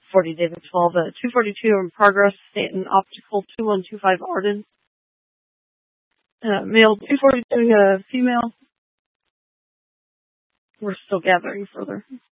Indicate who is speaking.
Speaker 1: 40 David 12, 242 in progress, Stanton Optical 2125 Arden. Male 242, female. We're still gathering further.